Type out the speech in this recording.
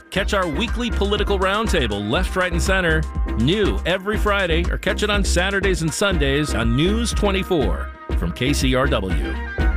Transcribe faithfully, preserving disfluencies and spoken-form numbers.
Catch our weekly political roundtable, Left, Right, and Center, new every Friday, or catch it on Saturdays and Sundays on News twenty-four from K C R W.